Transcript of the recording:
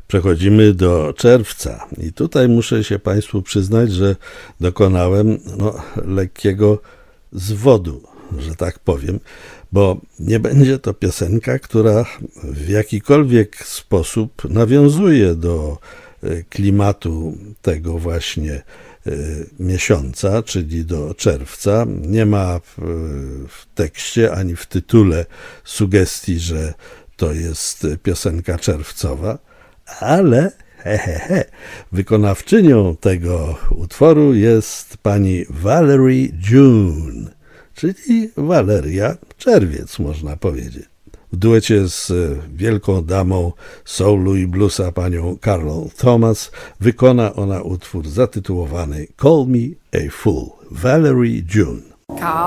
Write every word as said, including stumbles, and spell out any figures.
Przechodzimy do czerwca i tutaj muszę się Państwu przyznać, że dokonałem no, lekkiego zwodu, że tak powiem, bo nie będzie to piosenka, która w jakikolwiek sposób nawiązuje do klimatu tego właśnie miesiąca, czyli do czerwca. Nie ma w tekście ani w tytule sugestii, że to jest piosenka czerwcowa, ale he, he, he, wykonawczynią tego utworu jest pani Valerie June, czyli Waleria Czerwiec, można powiedzieć. W duecie z wielką damą soulu i bluesa, panią Carol Thomas, wykona ona utwór zatytułowany Call Me a Fool, Valerie June.